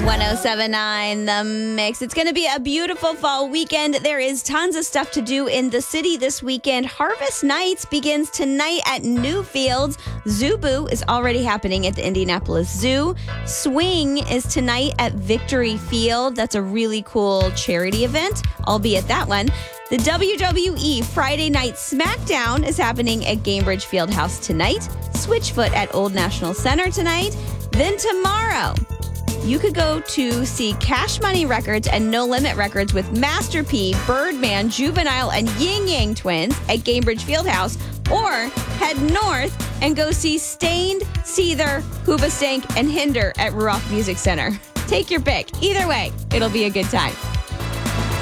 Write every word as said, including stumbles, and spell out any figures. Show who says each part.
Speaker 1: ten seventy-nine The Mix. It's going to be a beautiful fall weekend. There is tons of stuff to do in the city this weekend. Harvest Nights begins tonight at Newfields. Zubu is already happening at the Indianapolis Zoo. Swing is tonight at Victory Field. That's a really cool charity event. I'll be at that one. The W W E Friday Night SmackDown is happening at Gainbridge Fieldhouse tonight. Switchfoot at Old National Center tonight. Then tomorrow, you could go to see Cash Money Records and No Limit Records with Master P, Birdman, Juvenile, and Ying Yang Twins at Gainbridge Fieldhouse, or head north and go see Stained, Seether, Hoobastank, and Hinder at Ruoff Music Center. Take your pick. Either way, it'll be a good time.